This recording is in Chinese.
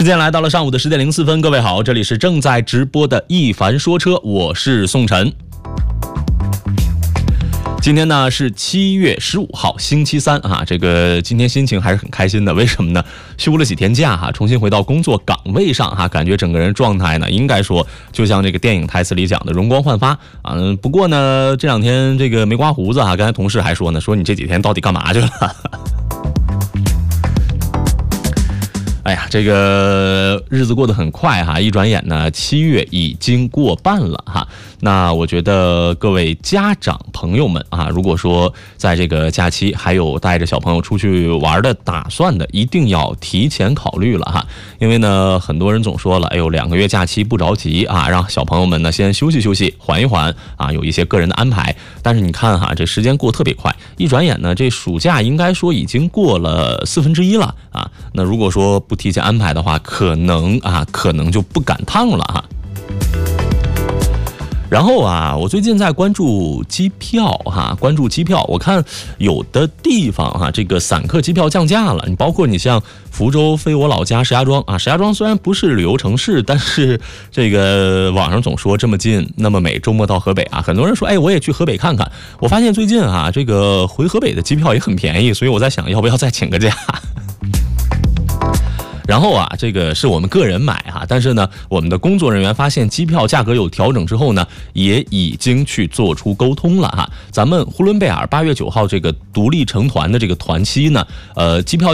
时间来到了上午的10点04分，各位好，这里是正在直播的一凡说车，我是宋晨。今天呢是7月15号星期三啊，这个今天心情还是很开心的，为什么呢？休了几天假哈，重新回到工作岗位上哈，感觉整个人状态呢，应该说就像这个电影台词里讲的容光焕发啊。不过呢，这两天这个没刮胡子哈，刚才同事还说呢，说你这几天到底干嘛去了？哎呀，这个日子过得很快哈，一转眼呢，7月已经过半了哈。那我觉得各位家长朋友们啊，如果说在这个假期还有带着小朋友出去玩的打算的，一定要提前考虑了哈。因为呢，很多人总说了，哎呦，2个月假期不着急啊，让小朋友们呢先休息休息，缓一缓啊，有一些个人的安排。但是你看哈，这时间过特别快，一转眼呢，这暑假应该说已经过了1/4了啊。那如果说不提前安排的话，可能就不赶趟了哈。然后啊，我最近在关注机票哈，我看有的地方哈，这个散客机票降价了。你包括你像福州飞我老家石家庄啊，石家庄虽然不是旅游城市，但是这个网上总说这么近，那么每周末到河北啊，很多人说哎，我也去河北看看。我发现最近啊，这个回河北的机票也很便宜，所以我在想要不要再请个假。然后啊，这个是我们个人买哈，但是呢，我们的工作人员发现机票价格有调整之后呢，也已经去做出沟通了哈。咱们呼伦贝尔8月9号这个独立成团的这个团期呢，机票